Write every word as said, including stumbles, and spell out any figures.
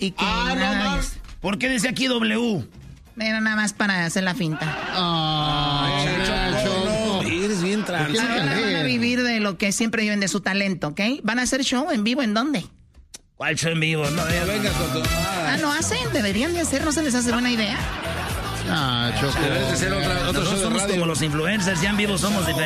y que Ah, nada, no, no. es- ¿Por qué dice aquí W? Era nada más para hacer la finta. Ay, Choco, no, eres bien trans. Ahora van a vivir de lo que siempre viven de su talento, ¿ok? ¿Van a hacer show en vivo en dónde? ¿Cuál show en vivo? No, ya Venga con tu Ah, ¿no hacen? ¿Deberían de hacer? ¿No se les hace buena idea? Ah, Choco. Debes de ser otra, otro Nosotros show de somos radio. como los influencers, ya en vivo somos diferentes.